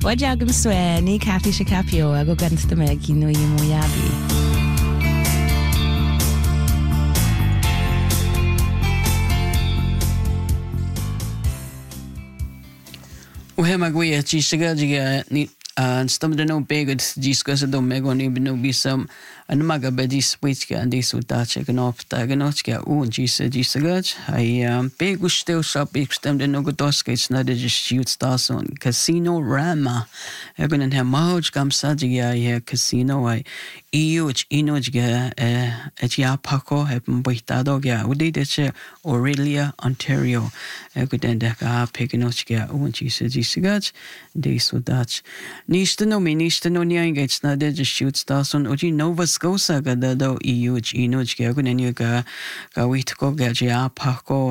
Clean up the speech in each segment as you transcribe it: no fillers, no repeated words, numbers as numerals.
Wajagam Swani, Kathy Shakapio, I go against the Meg, you know you Moyabi. Uhemagwe chisagajiga ni stamdeno begad discussado megoni bino bisam anmaga bedis witka and this utache ganop taganotska gisagaj I begustel shop stamdeno godoskets na de shoot stars on Casino Rama egonen hemaj gamsajiga here casino I inojga etia paco hepn boitado ga udideche Aurelia Ontario egodenda ga peganochga gisagaj this utach Nishtano niangets na de shoot stars on Oji Nova Scotia gada do inoj gagun ga witko gaja pako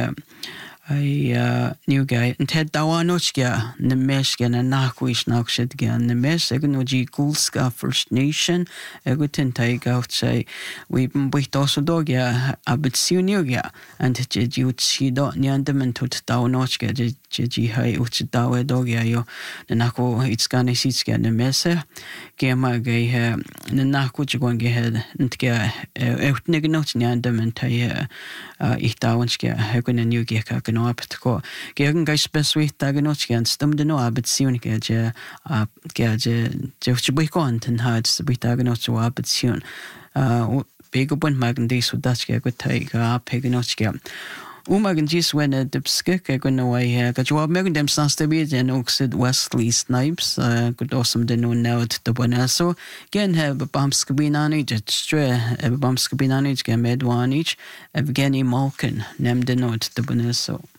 I new guy and Ted Dawanochga Nemeshga and Nakwish Nakshedga Nemesh Egnoji Gulska First Nation Egutin Taiga say we also dogya Abitsunuga and Jejuchido Nyandamantut Dawanochga Jeji Hai Uchidawe dogya yo the Nako it's gonna sitska Nemese Gema gay Nakuchgon head and get Outnignot Nyandamantai Ihtawanska Hegun and Yugeka aptko gegen guys besweet taganotgan stumdeno abitsion gaje jewchbikon ten had bitaganot abitsion begobun magandis udachga gutaiga peganotga Umagandis when a dipskik going away gajwab megandem sanstabid and oxid Wesley Snipes good awesome the known now at the bonaso again have a bumskabinani stre a bumskabinani get medwanich Evgeny Malkin named the note the bonaso